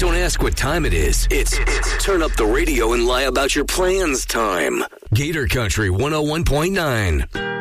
Don't ask what time it is. It's turn up the radio and lie about your plans time. Gator Country 101.9.